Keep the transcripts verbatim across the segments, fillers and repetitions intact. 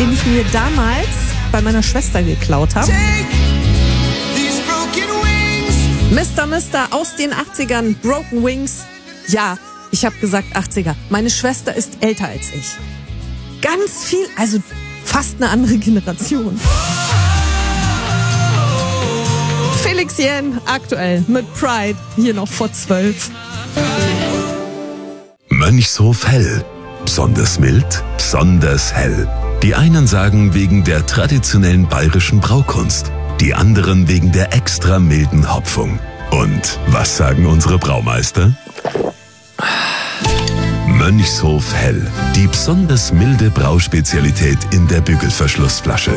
den ich mir damals bei meiner Schwester geklaut habe. Mister Mister aus den achtzigern, Broken Wings. Ja, ich habe gesagt achtziger. Meine Schwester ist älter als ich. Ganz viel, also fast eine andere Generation. Felix Jähn, aktuell mit Pride, hier noch vor zwölf. Mönchshof Hell. Besonders mild, besonders hell. Die einen sagen wegen der traditionellen bayerischen Braukunst, die anderen wegen der extra milden Hopfung. Und was sagen unsere Braumeister? Mönchshof Hell, die besonders milde Brauspezialität in der Bügelverschlussflasche.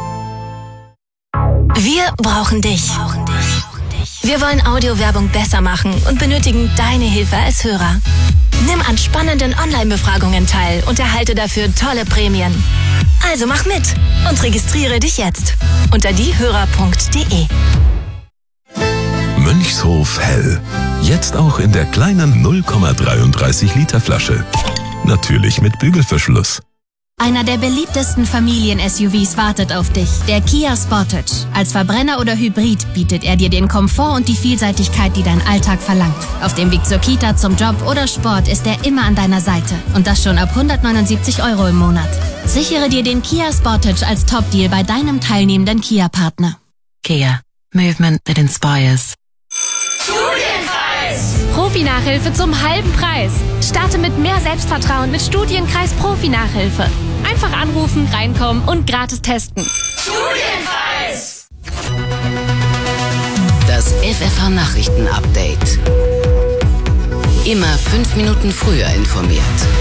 Wir brauchen dich. Wir wollen Audiowerbung besser machen und benötigen deine Hilfe als Hörer. Nimm an spannenden Online-Befragungen teil und erhalte dafür tolle Prämien. Also mach mit und registriere dich jetzt unter diehörer punkt de. Mönchshof Hell. Jetzt auch in der kleinen null Komma dreiunddreißig Liter Flasche. Natürlich mit Bügelverschluss. Einer der beliebtesten Familien-S U Vs wartet auf dich, der Kia Sportage. Als Verbrenner oder Hybrid bietet er dir den Komfort und die Vielseitigkeit, die dein Alltag verlangt. Auf dem Weg zur Kita, zum Job oder Sport ist er immer an deiner Seite. Und das schon ab hundertneunundsiebzig Euro im Monat. Sichere dir den Kia Sportage als Top-Deal bei deinem teilnehmenden Kia-Partner. Kia. Movement that inspires. Studienkreis! Profi-Nachhilfe zum halben Preis. Starte mit mehr Selbstvertrauen mit Studienkreis Profi-Nachhilfe. Einfach anrufen, reinkommen und gratis testen. Studienkreis! Das F F H-Nachrichten-Update. Immer fünf Minuten früher informiert.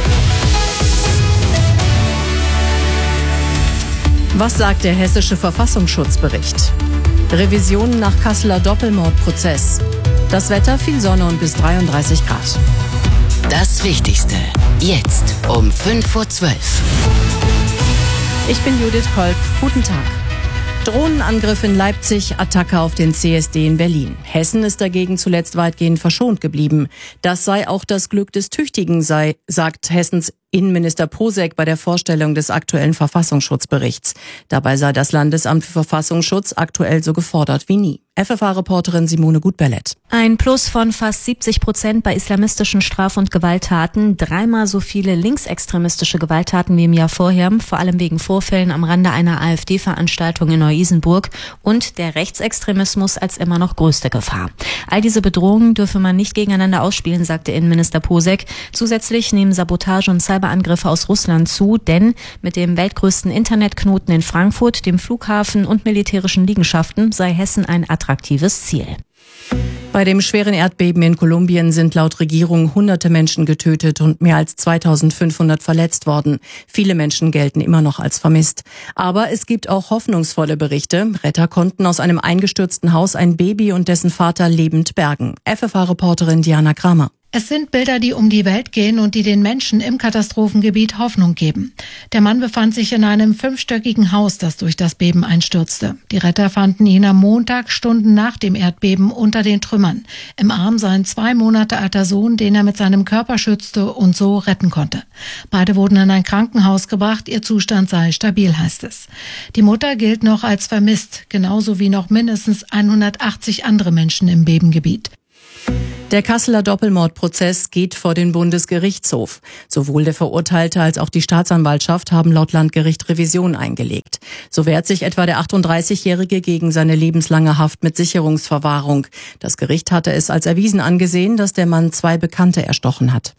Was sagt der hessische Verfassungsschutzbericht? Revisionen nach Kasseler Doppelmordprozess. Das Wetter, viel Sonne und bis dreiunddreißig Grad. Das Wichtigste. Jetzt um fünf vor zwölf. Ich bin Judith Kolb. Guten Tag. Drohnenangriff in Leipzig, Attacke auf den C S D in Berlin. Hessen ist dagegen zuletzt weitgehend verschont geblieben. Das sei auch das Glück des Tüchtigen, sei, sagt Hessens Innenminister Posek bei der Vorstellung des aktuellen Verfassungsschutzberichts. Dabei sei das Landesamt für Verfassungsschutz aktuell so gefordert wie nie. F F H-Reporterin Simone Gutbellett. Ein Plus von fast siebzig Prozent bei islamistischen Straf- und Gewalttaten. Dreimal so viele linksextremistische Gewalttaten wie im Jahr vorher, vor allem wegen Vorfällen am Rande einer AfD-Veranstaltung in Neu-Isenburg und der Rechtsextremismus als immer noch größte Gefahr. All diese Bedrohungen dürfe man nicht gegeneinander ausspielen, sagte Innenminister Posek. Zusätzlich nehmen Sabotage und Cyberangriffe aus Russland zu, denn mit dem weltgrößten Internetknoten in Frankfurt, dem Flughafen und militärischen Liegenschaften sei Hessen ein attraktives Ziel. Bei dem schweren Erdbeben in Kolumbien sind laut Regierung hunderte Menschen getötet und mehr als zweitausendfünfhundert verletzt worden. Viele Menschen gelten immer noch als vermisst. Aber es gibt auch hoffnungsvolle Berichte. Retter konnten aus einem eingestürzten Haus ein Baby und dessen Vater lebend bergen. F F H-Reporterin Diana Kramer. Es sind Bilder, die um die Welt gehen und die den Menschen im Katastrophengebiet Hoffnung geben. Der Mann befand sich in einem fünfstöckigen Haus, das durch das Beben einstürzte. Die Retter fanden ihn am Montag, Stunden nach dem Erdbeben, unter den Trümmern. Im Arm sein zwei Monate alter Sohn, den er mit seinem Körper schützte und so retten konnte. Beide wurden in ein Krankenhaus gebracht, ihr Zustand sei stabil, heißt es. Die Mutter gilt noch als vermisst, genauso wie noch mindestens hundertachtzig andere Menschen im Bebengebiet. Der Kasseler Doppelmordprozess geht vor den Bundesgerichtshof. Sowohl der Verurteilte als auch die Staatsanwaltschaft haben laut Landgericht Revision eingelegt. So wehrt sich etwa der achtunddreißigjährige gegen seine lebenslange Haft mit Sicherungsverwahrung. Das Gericht hatte es als erwiesen angesehen, dass der Mann zwei Bekannte erstochen hat.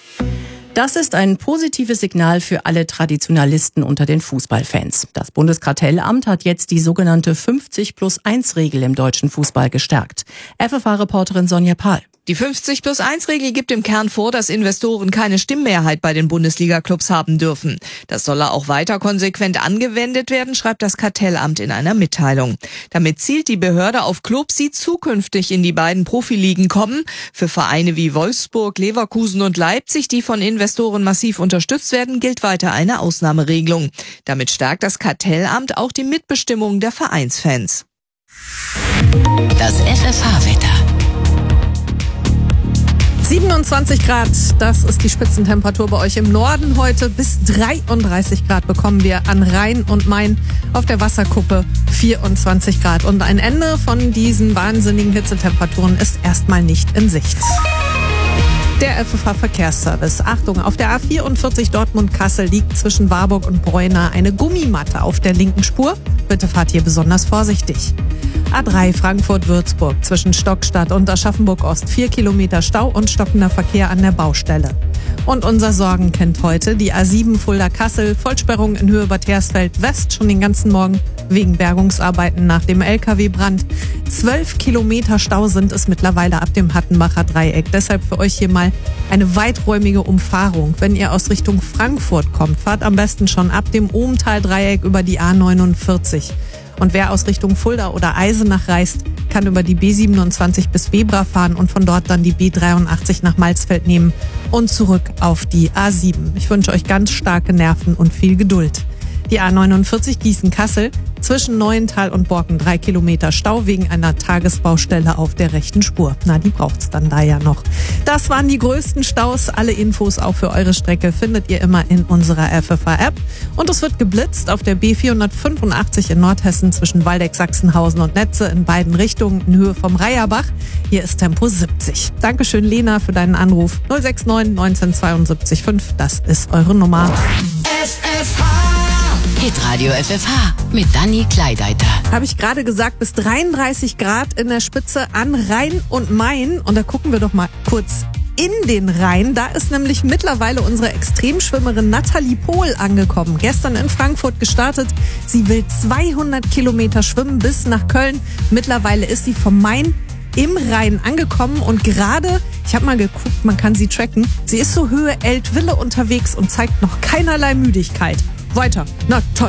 Das ist ein positives Signal für alle Traditionalisten unter den Fußballfans. Das Bundeskartellamt hat jetzt die sogenannte fünfzig plus eins Regel im deutschen Fußball gestärkt. F F H-Reporterin Sonja Pahl. Die fünfzig plus eins Regel gibt im Kern vor, dass Investoren keine Stimmmehrheit bei den Bundesliga-Clubs haben dürfen. Das solle auch weiter konsequent angewendet werden, schreibt das Kartellamt in einer Mitteilung. Damit zielt die Behörde auf Clubs, die zukünftig in die beiden Profiligen kommen. Für Vereine wie Wolfsburg, Leverkusen und Leipzig, die von Investoren massiv unterstützt werden, gilt weiter eine Ausnahmeregelung. Damit stärkt das Kartellamt auch die Mitbestimmung der Vereinsfans. Das F F H-Wetter. siebenundzwanzig Grad, das ist die Spitzentemperatur bei euch im Norden heute. Bis dreiunddreißig Grad bekommen wir an Rhein und Main, auf der Wasserkuppe vierundzwanzig Grad. Und ein Ende von diesen wahnsinnigen Hitzetemperaturen ist erstmal nicht in Sicht. Der F F H-Verkehrsservice. Achtung, auf der A vierundvierzig Dortmund-Kassel liegt zwischen Warburg und Breuna eine Gummimatte auf der linken Spur. Bitte fahrt hier besonders vorsichtig. A drei Frankfurt-Würzburg zwischen Stockstadt und Aschaffenburg-Ost. Vier Kilometer Stau und stockender Verkehr an der Baustelle. Und unser Sorgenkind heute, die A sieben Fulda-Kassel. Vollsperrung in Höhe Bad Hersfeld West schon den ganzen Morgen wegen Bergungsarbeiten nach dem L K W-Brand. Zwölf Kilometer Stau sind es mittlerweile ab dem Hattenbacher Dreieck. Deshalb für euch hier mal eine weiträumige Umfahrung. Wenn ihr aus Richtung Frankfurt kommt, fahrt am besten schon ab dem Ohmtal-Dreieck über die A neunundvierzig. Und wer aus Richtung Fulda oder Eisenach reist, kann über die B siebenundzwanzig bis Bebra fahren und von dort dann die B dreiundachtzig nach Malzfeld nehmen und zurück auf die A sieben. Ich wünsche euch ganz starke Nerven und viel Geduld. Die A neunundvierzig Gießen-Kassel zwischen Neuental und Borken drei Kilometer Stau wegen einer Tagesbaustelle auf der rechten Spur. Na, die braucht's dann da ja noch. Das waren die größten Staus. Alle Infos auch für eure Strecke findet ihr immer in unserer F F H-App. Und es wird geblitzt auf der B vierhundertfünfundachtzig in Nordhessen zwischen Waldeck, Sachsenhausen und Netze in beiden Richtungen in Höhe vom Reierbach. Hier ist Tempo siebzig. Dankeschön, Lena, für deinen Anruf. null sechs neun neunzehn zweiundsiebzig fünf. Das ist eure Nummer. F F H Hitradio F F H mit Dani Kleideiter. Habe ich gerade gesagt, bis dreiunddreißig Grad in der Spitze an Rhein und Main. Und da gucken wir doch mal kurz in den Rhein. Da ist nämlich mittlerweile unsere Extremschwimmerin Nathalie Pohl angekommen. Gestern in Frankfurt gestartet. Sie will zweihundert Kilometer schwimmen bis nach Köln. Mittlerweile ist sie vom Main im Rhein angekommen und gerade, ich habe mal geguckt, man kann sie tracken, sie ist so Höhe Eltville unterwegs und zeigt noch keinerlei Müdigkeit. Weiter. Na toll.